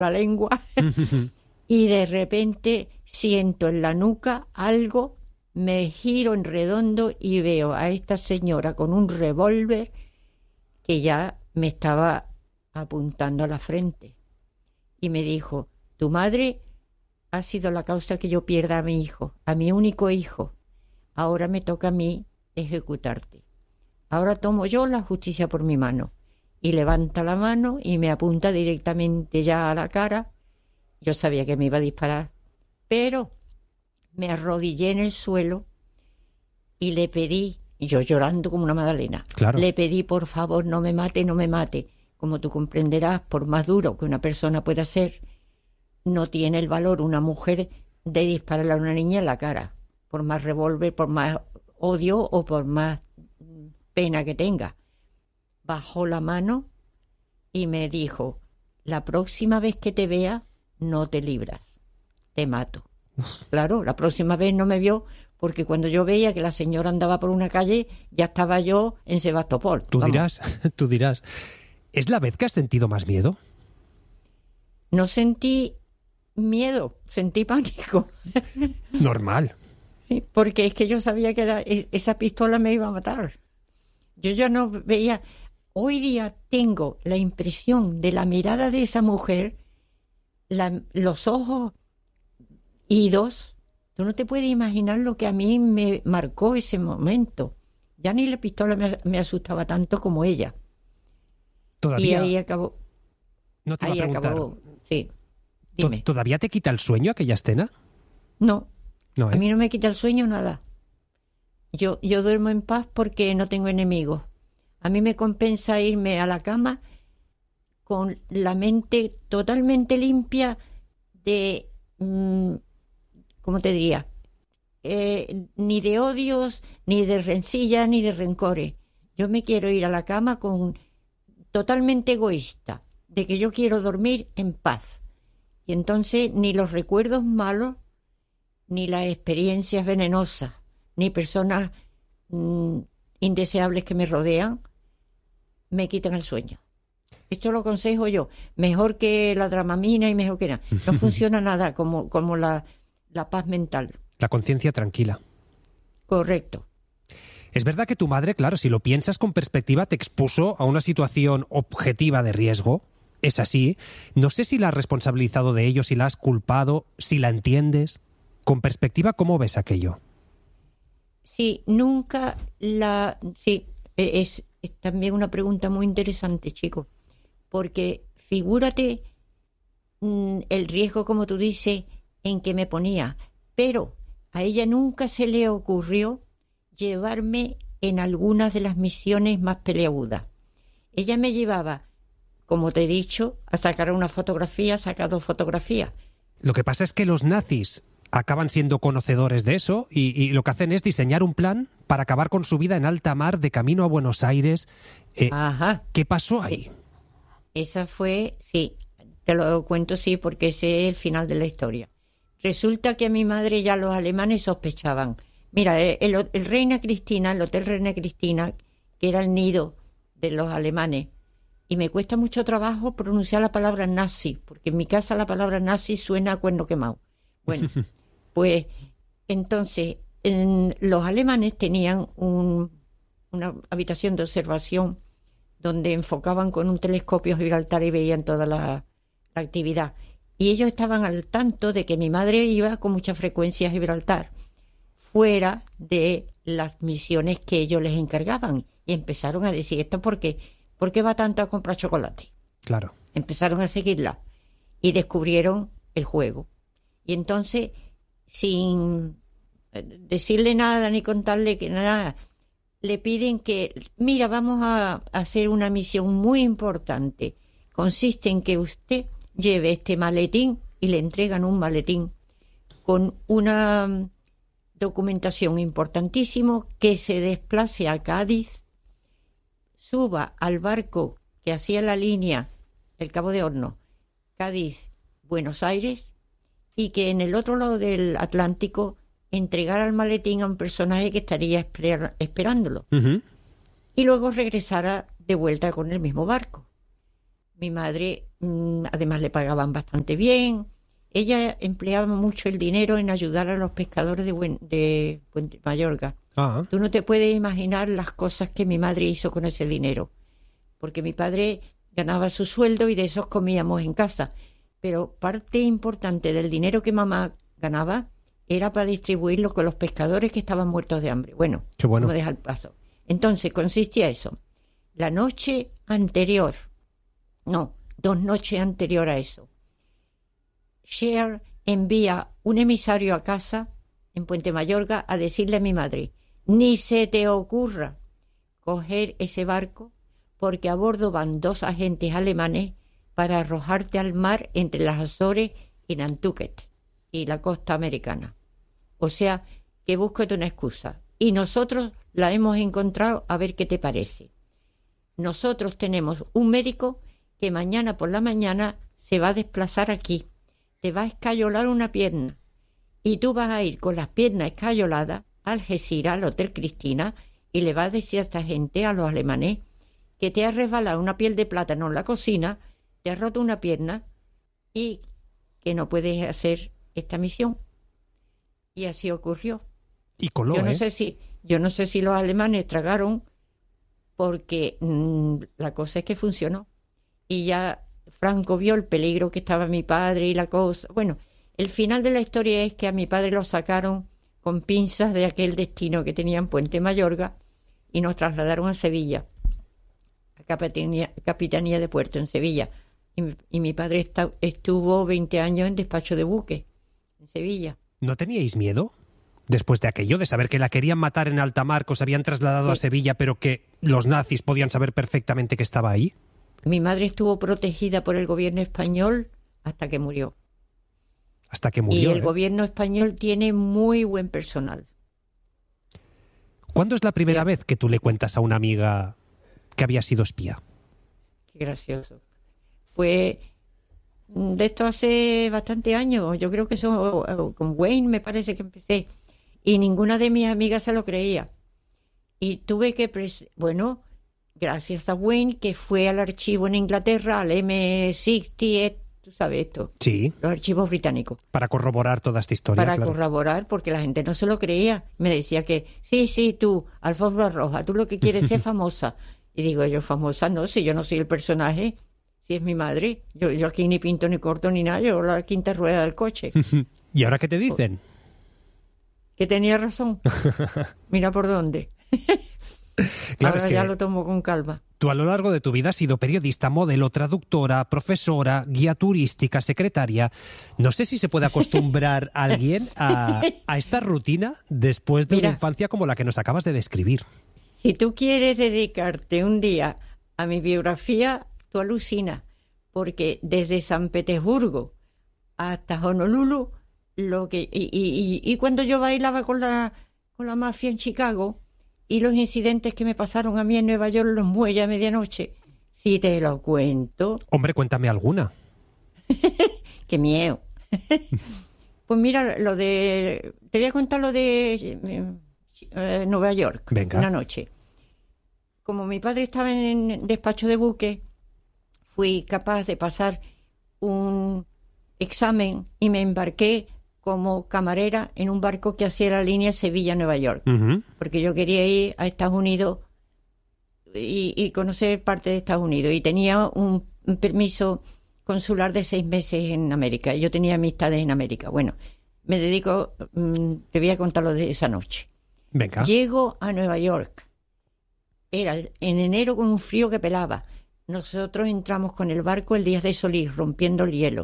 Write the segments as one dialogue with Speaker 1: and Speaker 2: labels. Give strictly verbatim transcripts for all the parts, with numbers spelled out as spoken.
Speaker 1: la lengua y de repente siento en la nuca algo, me giro en redondo y veo a esta señora con un revólver que ya me estaba apuntando a la frente. Y me dijo, tu madre ha sido la causa que yo pierda a mi hijo, a mi único hijo. Ahora me toca a mí ejecutarte. Ahora tomo yo la justicia por mi mano. Y levanta la mano y me apunta directamente ya a la cara. Yo sabía que me iba a disparar, pero me arrodillé en el suelo y le pedí, yo llorando como una magdalena,
Speaker 2: claro.
Speaker 1: Le pedí, por favor, no me mate, no me mate. Como tú comprenderás, por más duro que una persona pueda ser, no tiene el valor una mujer de dispararle a una niña en la cara, por más revólver, por más odio o por más pena que tenga. Bajó la mano y me dijo, la próxima vez que te vea, no te libras, te mato. Uf. Claro, la próxima vez no me vio porque cuando yo veía que la señora andaba por una calle, ya estaba yo en Sebastopol.
Speaker 2: Tú
Speaker 1: Vamos.
Speaker 2: dirás, tú dirás, ¿es la vez que has sentido más miedo?
Speaker 1: No sentí miedo, sentí pánico.
Speaker 2: Normal.
Speaker 1: Sí, porque es que yo sabía que era, esa pistola me iba a matar. Yo ya no veía... Hoy día tengo la impresión de la mirada de esa mujer, la, los ojos idos. Tú no te puedes imaginar lo que a mí me marcó ese momento. Ya ni la pistola me, me asustaba tanto como ella.
Speaker 2: Todavía.
Speaker 1: Y ahí acabó.
Speaker 2: No te iba
Speaker 1: ahí
Speaker 2: a preguntar.
Speaker 1: acabó. Sí. Dime.
Speaker 2: ¿Todavía te quita el sueño aquella escena?
Speaker 1: No.
Speaker 2: No, ¿eh?
Speaker 1: A mí no me quita el sueño nada. Yo, yo duermo en paz porque no tengo enemigos. A mí me compensa irme a la cama con la mente totalmente limpia de, mmm, ¿cómo te diría? Eh, ni de odios, ni de rencillas, ni de rencores. Yo me quiero ir a la cama con totalmente egoísta, de que yo quiero dormir en paz. Y entonces ni los recuerdos malos, ni las experiencias venenosas, ni personas mmm, indeseables que me rodean, me quitan el sueño. Esto lo aconsejo yo. Mejor que la dramamina y mejor que nada. No funciona nada como, como la, la paz mental.
Speaker 2: La conciencia tranquila.
Speaker 1: Correcto.
Speaker 2: Es verdad que tu madre, claro, si lo piensas con perspectiva, te expuso a una situación objetiva de riesgo. Es así. No sé si la has responsabilizado de ello, si la has culpado, si la entiendes. Con perspectiva, ¿cómo ves aquello?
Speaker 1: Sí, nunca la... Sí, es... Es también una pregunta muy interesante, chico, porque figúrate mmm, el riesgo, como tú dices, en que me ponía, pero a ella nunca se le ocurrió llevarme en algunas de las misiones más peleagudas. Ella me llevaba, como te he dicho, a sacar una fotografía, sacar dos fotografías.
Speaker 2: Lo que pasa es que los nazis acaban siendo conocedores de eso y, y lo que hacen es diseñar un plan para acabar con su vida en alta mar de camino a Buenos Aires. Eh,
Speaker 1: Ajá.
Speaker 2: ¿Qué pasó ahí?
Speaker 1: Sí. Esa fue, sí, te lo cuento sí, porque ese es el final de la historia. Resulta que a mi madre ya los alemanes sospechaban. Mira, el, el, el Reina Cristina, el Hotel Reina Cristina, que era el nido de los alemanes, y me cuesta mucho trabajo pronunciar la palabra nazi, porque en mi casa la palabra nazi suena a cuerno quemado. Bueno, pues entonces en, los alemanes tenían un, una habitación de observación donde enfocaban con un telescopio a Gibraltar y veían toda la, la actividad. Y ellos estaban al tanto de que mi madre iba con mucha frecuencia a Gibraltar, fuera de las misiones que ellos les encargaban. Y empezaron a decir, ¿esto por qué? ¿Por qué va tanto a comprar chocolate?
Speaker 2: Claro.
Speaker 1: Empezaron a seguirla y descubrieron el juego. Y entonces, sin decirle nada ni contarle que nada, le piden que, mira, vamos a hacer una misión muy importante. Consiste en que usted lleve este maletín y le entregan un maletín con una documentación importantísima, que se desplace a Cádiz, suba al barco que hacía la línea el Cabo de Hornos, Cádiz, Buenos Aires, y que en el otro lado del Atlántico entregara el maletín a un personaje que estaría esper- esperándolo.
Speaker 2: Uh-huh.
Speaker 1: Y luego regresara de vuelta con el mismo barco. Mi madre, mmm, además, le pagaban bastante bien. Ella empleaba mucho el dinero en ayudar a los pescadores de, Buen, de Puente Mayorga.
Speaker 2: Ah.
Speaker 1: Tú no te puedes imaginar las cosas que mi madre hizo con ese dinero. Porque mi padre ganaba su sueldo y de esos comíamos en casa. Pero parte importante del dinero que mamá ganaba era para distribuirlo con los pescadores que estaban muertos de hambre. Bueno,
Speaker 2: qué bueno.
Speaker 1: Vamos a dejar paso. Entonces, consistía eso. La noche anterior, no, dos noches anterior a eso, Cher envía un emisario a casa, en Puente Mayorga, a decirle a mi madre, ni se te ocurra coger ese barco, porque a bordo van dos agentes alemanes para arrojarte al mar entre las Azores y Nantucket y la costa americana. O sea, que búsquete una excusa. Y nosotros la hemos encontrado, a ver qué te parece. Nosotros tenemos un médico que mañana por la mañana se va a desplazar aquí. Te va a escayolar una pierna. Y tú vas a ir con las piernas escayoladas a Algeciras, al Hotel Cristina, y le vas a decir a esta gente, a los alemanes, que te ha resbalado una piel de plátano en la cocina, te ha roto una pierna y que no puedes hacer esta misión. Y así ocurrió.
Speaker 2: Y coló,
Speaker 1: yo no
Speaker 2: ¿eh?
Speaker 1: sé si yo no sé si los alemanes tragaron, porque mmm, la cosa es que funcionó. Y ya Franco vio el peligro que estaba mi padre y la cosa. Bueno, el final de la historia es que a mi padre lo sacaron con pinzas de aquel destino que tenía en Puente Mayorga y nos trasladaron a Sevilla, a Capitanía, Capitanía de Puerto en Sevilla. Y mi, y mi padre está, estuvo veinte años en despacho de buque en Sevilla.
Speaker 2: ¿No teníais miedo? Después de aquello, de saber que la querían matar en alta mar, que os habían trasladado sí. a Sevilla, pero que los nazis podían saber perfectamente que estaba ahí.
Speaker 1: Mi madre estuvo protegida por el gobierno español hasta que murió.
Speaker 2: Hasta que murió.
Speaker 1: Y el
Speaker 2: ¿eh?
Speaker 1: gobierno español tiene muy buen personal.
Speaker 2: ¿Cuándo es la primera
Speaker 1: sí.
Speaker 2: vez que tú le cuentas a una amiga que había sido espía?
Speaker 1: Qué gracioso. Pues de esto hace bastante años. Yo creo que eso con Wayne me parece que empecé. Y ninguna de mis amigas se lo creía. Y tuve que... Pres- bueno, gracias a Wayne, que fue al archivo en Inglaterra, al eme sesenta, tú sabes esto.
Speaker 2: Sí.
Speaker 1: Los archivos británicos.
Speaker 2: Para corroborar toda esta historia.
Speaker 1: Para
Speaker 2: claro.
Speaker 1: corroborar, porque la gente no se lo creía. Me decía que, sí, sí, tú, alfombra roja, tú lo que quieres es ser famosa. Y digo, yo famosa no, si yo no soy el personaje, si es mi madre. Yo, yo aquí ni pinto ni corto ni nada, yo la quinta rueda del coche.
Speaker 2: ¿Y ahora qué te dicen?
Speaker 1: Que tenía razón. Mira por dónde.
Speaker 2: Claro,
Speaker 1: ahora
Speaker 2: es que
Speaker 1: ya lo tomo con calma.
Speaker 2: tú a lo largo de tu vida has sido periodista, modelo, traductora, profesora, guía turística, secretaria. No sé si se puede acostumbrar a alguien a, a esta rutina después de
Speaker 1: Mira,
Speaker 2: una infancia como la que nos acabas de describir.
Speaker 1: Si tú quieres dedicarte un día a mi biografía, tú alucinas, porque desde San Petersburgo hasta Honolulu, lo que y, y, y, y cuando yo bailaba con la con la mafia en Chicago y los incidentes que me pasaron a mí en Nueva York, los muelles a medianoche, si te lo cuento.
Speaker 2: Hombre, cuéntame alguna.
Speaker 1: ¡Qué miedo! Pues mira, lo de te voy a contar lo de eh, Nueva York.
Speaker 2: Venga.
Speaker 1: Una noche. Como mi padre estaba en despacho de buque, fui capaz de pasar un examen y me embarqué como camarera en un barco que hacía la línea Sevilla-Nueva York.
Speaker 2: Uh-huh.
Speaker 1: Porque yo quería ir a Estados Unidos y, y conocer parte de Estados Unidos. Y tenía un, un permiso consular de seis meses en América. Yo tenía amistades en América. Bueno, me dedico, mmm, te voy a contar lo de esa noche.
Speaker 2: Venga.
Speaker 1: Llego a Nueva York. Era en enero con un frío que pelaba. Nosotros entramos con el barco el Díaz de Solís, rompiendo el hielo.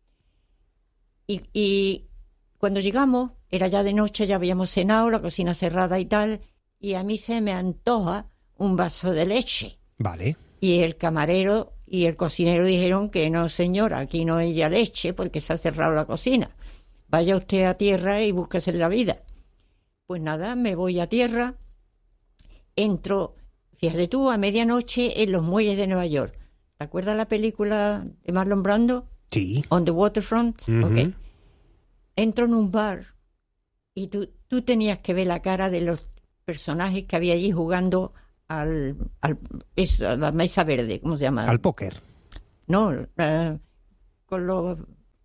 Speaker 1: Y, y cuando llegamos, era ya de noche, ya habíamos cenado, la cocina cerrada y tal, y a mí se me antoja un vaso de leche.
Speaker 2: Vale.
Speaker 1: Y el camarero y el cocinero dijeron que no, señora, aquí no hay ya leche porque se ha cerrado la cocina. Vaya usted a tierra y búsquese la vida. Pues nada, me voy a tierra, entro, fíjate tú, a medianoche en los muelles de Nueva York. ¿Te acuerdas la película de Marlon Brando?
Speaker 2: Sí.
Speaker 1: On the Waterfront.
Speaker 2: Uh-huh.
Speaker 1: Ok. Entro en un bar y tú, tú tenías que ver la cara de los personajes que había allí jugando al, al eso, a la mesa verde, ¿cómo se llama?
Speaker 2: Al póker.
Speaker 1: no, uh, con los...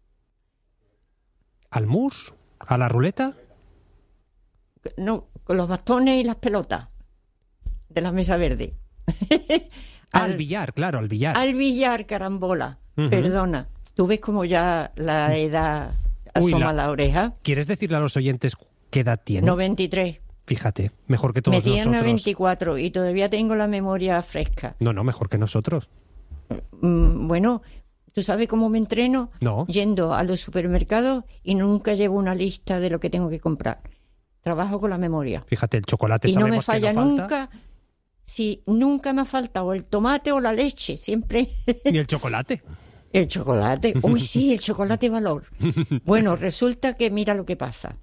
Speaker 2: ¿Al mus? ¿A la ruleta?
Speaker 1: No, con los bastones y las pelotas de la mesa verde.
Speaker 2: al, al billar, claro, al billar.
Speaker 1: Al billar, carambola. Uh-huh. Perdona, tú ves como ya la edad asoma Uy, la... la oreja.
Speaker 2: ¿Quieres decirle a los oyentes qué edad tienes?
Speaker 1: noventa y tres.
Speaker 2: Fíjate, mejor que todos
Speaker 1: Me tiene
Speaker 2: nosotros.
Speaker 1: veinticuatro y todavía tengo la memoria fresca.
Speaker 2: No, no, mejor que nosotros.
Speaker 1: Mm, bueno, ¿tú sabes cómo me entreno?
Speaker 2: No.
Speaker 1: Yendo a los supermercados y nunca llevo una lista de lo que tengo que comprar. Trabajo con la memoria.
Speaker 2: Fíjate, el chocolate
Speaker 1: y
Speaker 2: sabemos
Speaker 1: no me falla
Speaker 2: que no
Speaker 1: nunca.
Speaker 2: falta.
Speaker 1: Sí, nunca me ha faltado el tomate o la leche, siempre.
Speaker 2: ¿Y el chocolate?
Speaker 1: El chocolate. Uy, sí, el chocolate valor. Bueno, resulta que mira lo que pasa.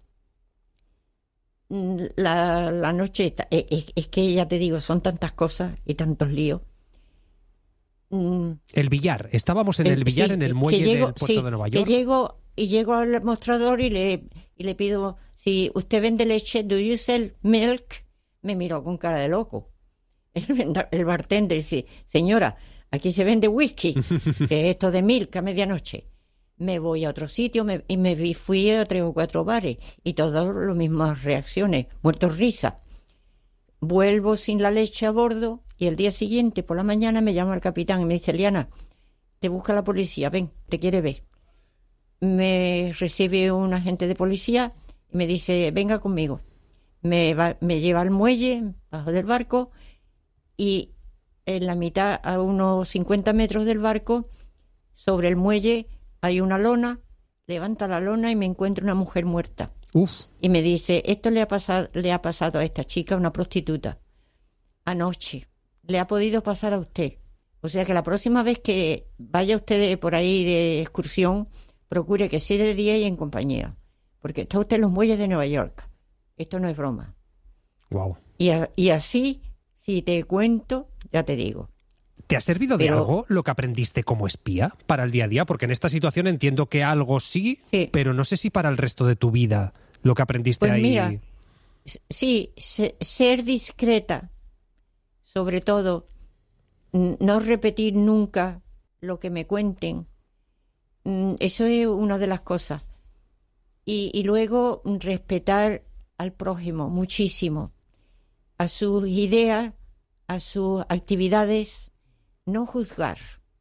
Speaker 1: La, la noche está, es, es que ya te digo, son tantas cosas y tantos líos.
Speaker 2: El billar, estábamos en el, el billar sí, en el muelle llego, del puerto
Speaker 1: sí,
Speaker 2: de Nueva York.
Speaker 1: Que llego y llego al mostrador y le, y le pido, si usted vende leche, do you sell milk? Me miró con cara de loco. El, el bartender dice, señora, aquí se vende whisky, que es esto de milk a medianoche. Me voy a otro sitio me, y me vi, fui a tres o cuatro bares y todas las mismas reacciones, muertos risa. Vuelvo sin la leche a bordo y el día siguiente por la mañana me llama el capitán y me dice, Liana, te busca la policía, ven, te quiere ver. Me recibe un agente de policía y me dice, venga conmigo. Me, va, me lleva al muelle, bajo del barco, y en la mitad, a unos cincuenta metros del barco, sobre el muelle hay una lona, levanta la lona y me encuentro una mujer muerta.
Speaker 2: Uf.
Speaker 1: Y me dice, esto le ha pasado, le ha pasado a esta chica, una prostituta, anoche. Le ha podido pasar a usted. O sea que la próxima vez que vaya usted por ahí de excursión, procure que sea de día y en compañía. Porque está usted en los muelles de Nueva York. Esto no es broma.
Speaker 2: Wow.
Speaker 1: Y, a, y así, si te cuento, ya te digo.
Speaker 2: ¿Te ha servido
Speaker 1: Pero,
Speaker 2: de algo lo que aprendiste como espía para el día a día? Porque en esta situación entiendo que algo sí,
Speaker 1: sí.
Speaker 2: pero no sé si para el resto de tu vida lo que aprendiste
Speaker 1: pues
Speaker 2: ahí...
Speaker 1: Mira, sí, se, ser discreta, sobre todo, no repetir nunca lo que me cuenten. Eso es una de las cosas. Y, y luego respetar al prójimo muchísimo, a sus ideas, a sus actividades, no juzgar.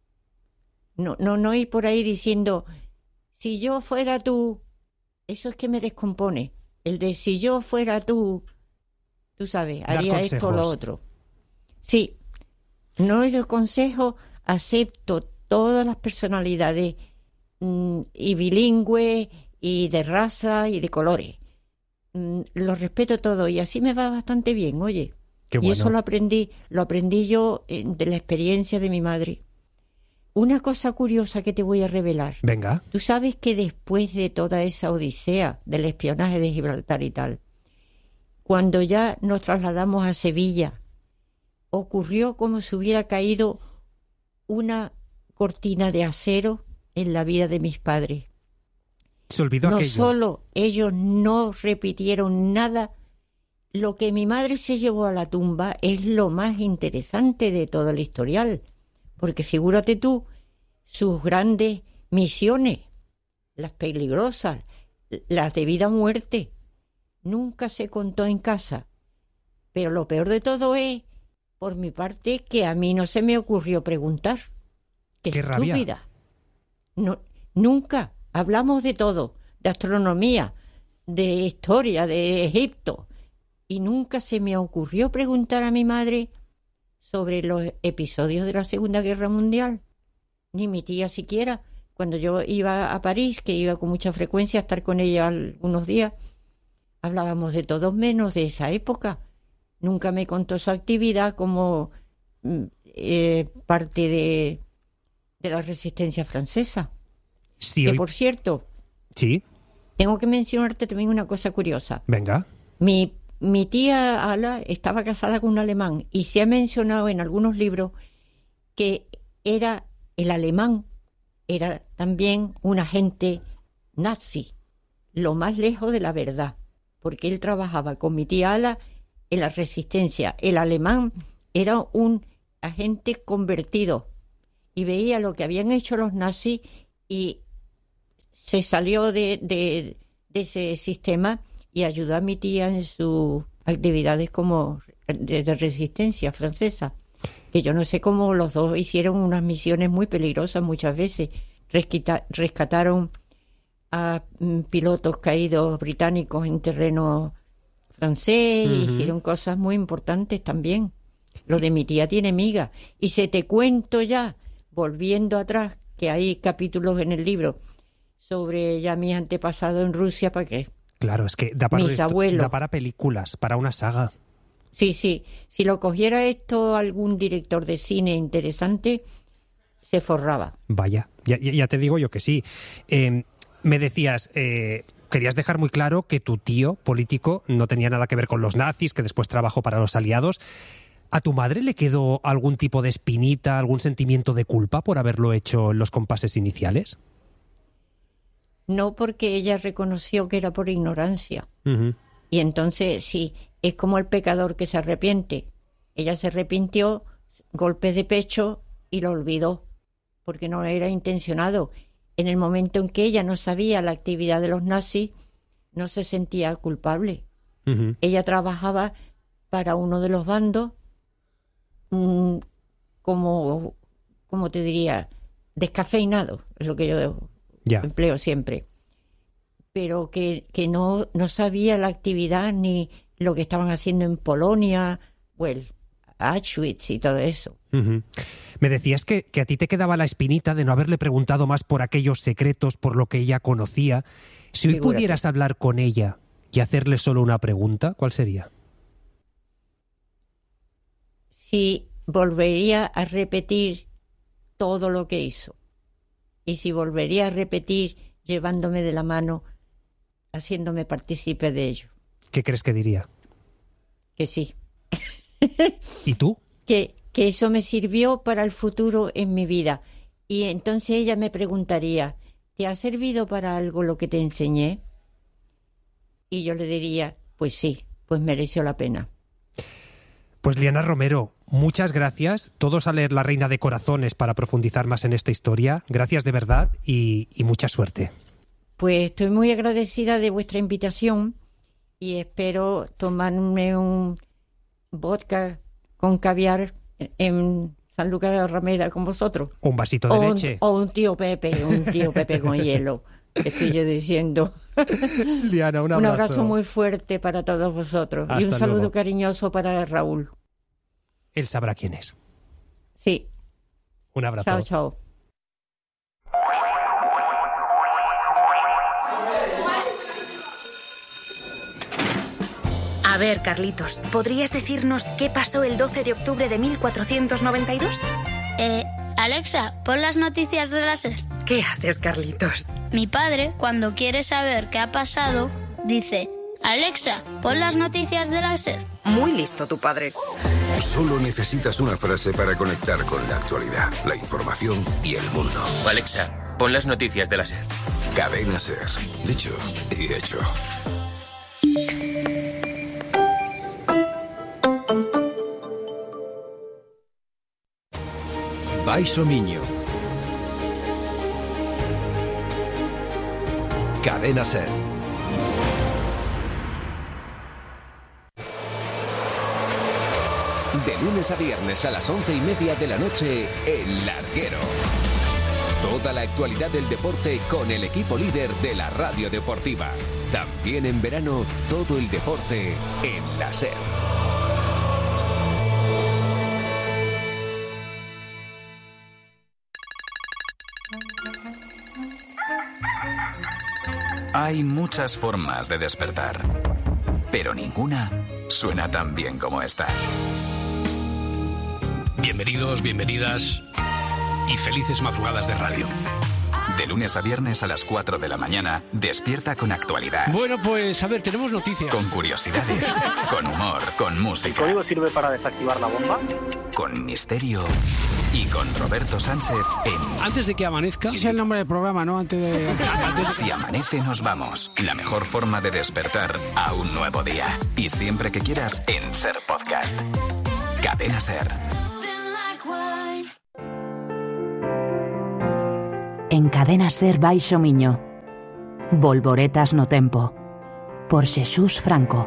Speaker 1: No, no, no ir por ahí diciendo, si yo fuera tú, eso es que me descompone. El de si yo fuera tú, tú sabes, haría esto o lo otro. Sí, no es el consejo, acepto todas las personalidades mmm, y bilingües y de raza y de colores. Mm, lo respeto todo y así me va bastante bien, oye.
Speaker 2: Qué bueno.
Speaker 1: Y eso lo aprendí, lo aprendí yo eh, de la experiencia de mi madre. Una cosa curiosa que te voy a revelar.
Speaker 2: Venga.
Speaker 1: Tú sabes que después de toda esa odisea del espionaje de Gibraltar y tal, cuando ya nos trasladamos a Sevilla, ocurrió como si hubiera caído una cortina de acero en la vida de mis padres.
Speaker 2: Se olvidó
Speaker 1: no
Speaker 2: aquello.
Speaker 1: Solo ellos no repitieron nada. Lo que mi madre se llevó a la tumba es lo más interesante de todo el historial, porque figúrate tú, sus grandes misiones, las peligrosas, las de vida o muerte, nunca se contó en casa. Pero lo peor de todo es, por mi parte, que a mí no se me ocurrió preguntar. ¡Qué, Qué estúpida! Rabia. No, nunca. Hablamos de todo, de astronomía, de historia, de Egipto. Y nunca se me ocurrió preguntar a mi madre sobre los episodios de la Segunda Guerra Mundial. Ni mi tía siquiera. Cuando yo iba a París, que iba con mucha frecuencia a estar con ella algunos días, hablábamos de todo menos de esa época. Nunca me contó su actividad como eh, parte de, de la resistencia francesa.
Speaker 2: Sí,
Speaker 1: que
Speaker 2: hoy...
Speaker 1: por cierto,
Speaker 2: sí.
Speaker 1: Tengo que mencionarte también una cosa curiosa.
Speaker 2: Venga.
Speaker 1: Mi, mi tía Ala estaba casada con un alemán y se ha mencionado en algunos libros que era el alemán, era también un agente nazi, lo más lejos de la verdad, porque él trabajaba con mi tía Ala en la resistencia. El alemán era un agente convertido y veía lo que habían hecho los nazis y se salió de, de, de ese sistema y ayudó a mi tía en sus actividades como de, de resistencia francesa. Que yo no sé cómo los dos hicieron unas misiones muy peligrosas muchas veces. Resquita, rescataron a mm, pilotos caídos británicos en terreno francés, uh-huh. Hicieron cosas muy importantes también. Lo de mi tía tiene miga. Y se te cuento ya, volviendo atrás, que hay capítulos en el libro sobre ya mis antepasados en Rusia, ¿para qué?
Speaker 2: Claro, es que da para,
Speaker 1: mis
Speaker 2: esto,
Speaker 1: abuelos.
Speaker 2: Da para películas, para una saga.
Speaker 1: Sí, sí. Si lo cogiera esto algún director de cine interesante, se forraba.
Speaker 2: Vaya, ya, ya te digo yo que sí. Eh, me decías, eh, querías dejar muy claro que tu tío político no tenía nada que ver con los nazis, que después trabajó para los aliados. ¿A tu madre le quedó algún tipo de espinita, algún sentimiento de culpa por haberlo hecho en los compases iniciales?
Speaker 1: No, porque ella reconoció que era por ignorancia.
Speaker 2: Uh-huh.
Speaker 1: Y entonces, sí, es como el pecador que se arrepiente. Ella se arrepintió, golpe de pecho y lo olvidó, porque no era intencionado. En el momento en que ella no sabía la actividad de los nazis, no se sentía culpable.
Speaker 2: Uh-huh.
Speaker 1: Ella trabajaba para uno de los bandos, mmm, como, como te diría, descafeinado, es lo que yo
Speaker 2: yeah.
Speaker 1: empleo siempre. Pero que, que no, no sabía la actividad ni lo que estaban haciendo en Polonia, o el Auschwitz y todo eso.
Speaker 2: Uh-huh. Me decías que, que a ti te quedaba la espinita de no haberle preguntado más por aquellos secretos, por lo que ella conocía. Si hoy
Speaker 1: Figúrate.
Speaker 2: Pudieras hablar con ella y hacerle solo una pregunta, ¿cuál sería?
Speaker 1: Si volvería a repetir todo lo que hizo. Y si volvería a repetir llevándome de la mano, haciéndome partícipe de ello.
Speaker 2: ¿Qué crees que diría?
Speaker 1: Que sí.
Speaker 2: ¿Y tú?
Speaker 1: Que, que eso me sirvió para el futuro en mi vida. Y entonces ella me preguntaría, ¿te ha servido para algo lo que te enseñé? Y yo le diría, pues sí, pues mereció la pena.
Speaker 2: Pues Liana Romero, muchas gracias. Todos a leer La Reina de Corazones para profundizar más en esta historia. Gracias de verdad y, y mucha suerte.
Speaker 1: Pues estoy muy agradecida de vuestra invitación y espero tomarme un vodka con caviar en San Lucas de Rameda con vosotros.
Speaker 2: Un vasito de
Speaker 1: o
Speaker 2: leche.
Speaker 1: Un, o un tío Pepe, un tío Pepe con hielo. Estoy yo diciendo.
Speaker 2: Liana, un abrazo.
Speaker 1: Un abrazo muy fuerte para todos vosotros.
Speaker 2: Hasta
Speaker 1: y un saludo
Speaker 2: luego.
Speaker 1: cariñoso para Raúl.
Speaker 2: Él sabrá quién es.
Speaker 1: Sí.
Speaker 2: Un abrazo.
Speaker 1: Chao, chao.
Speaker 3: A ver, Carlitos, ¿podrías decirnos qué pasó el doce de octubre de mil cuatrocientos noventa y dos?
Speaker 4: Eh, Alexa, pon las noticias de la SER.
Speaker 3: ¿Qué haces, Carlitos?
Speaker 4: Mi padre, cuando quiere saber qué ha pasado, dice: Alexa, pon las noticias de la SER.
Speaker 3: Muy listo tu padre.
Speaker 5: Solo necesitas una frase para conectar con la actualidad, la información y el mundo.
Speaker 6: Alexa, pon las noticias de la SER.
Speaker 5: Cadena SER. Dicho y hecho.
Speaker 7: Baiso Miño. Cadena SER.
Speaker 8: De lunes a viernes a las once y media de la noche, El Larguero. Toda la actualidad del deporte con el equipo líder de la radio deportiva. También en verano, todo el deporte en la SER.
Speaker 9: Hay muchas formas de despertar, pero ninguna suena tan bien como esta.
Speaker 10: Bienvenidos, bienvenidas y felices madrugadas de radio.
Speaker 9: De lunes a viernes a las cuatro de la mañana, despierta con actualidad.
Speaker 10: Bueno, pues a ver, tenemos noticias.
Speaker 9: Con curiosidades, con humor, con música.
Speaker 11: ¿El código sirve para desactivar la bomba?
Speaker 9: Con misterio y con Roberto Sánchez en...
Speaker 10: Antes de que amanezca...
Speaker 12: Es el nombre del programa, ¿no? Antes de...
Speaker 9: Antes de... Si amanece nos vamos. La mejor forma de despertar a un nuevo día. Y siempre que quieras en SER Podcast. Cadena SER.
Speaker 13: en Cadena Ser Baixo Miño. Volvoretas no tempo, por Xesús Franco.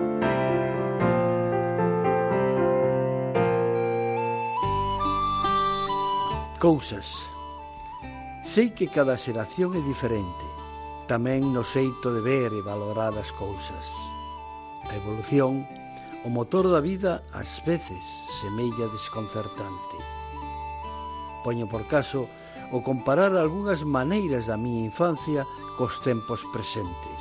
Speaker 14: Cousas. Sei que cada xeración é diferente, tamén no xeito de ver e valorar as cousas. A evolución, o motor da vida, ás veces semella desconcertante. Poño por caso o comparar algunhas maneiras da miña infancia cos tempos presentes.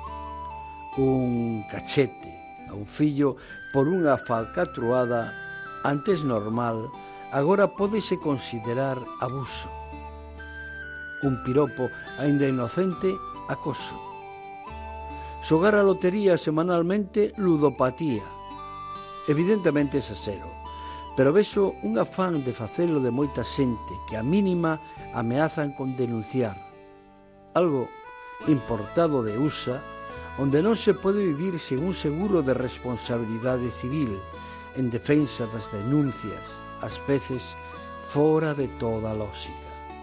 Speaker 14: Un cachete a un fillo por unha falcatruada antes normal, agora pódese considerar abuso. Un piropo aínda inocente, acoso. Xogar a lotería semanalmente, ludopatía. Evidentemente exagero, pero vexo un afán de facelo de moita xente que a mínima ameazan con denunciar. Algo importado de U S A, onde non se pode vivir sen un seguro de responsabilidade civil en defensa das denuncias, ás veces fora de toda lógica.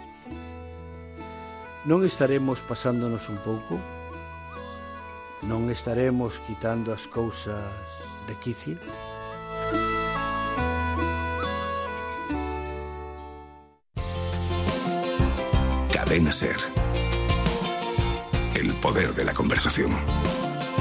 Speaker 14: Non estaremos pasándonos un pouco? Non estaremos quitando as cousas de quicio?
Speaker 5: Cadena Ser. El poder de la conversación.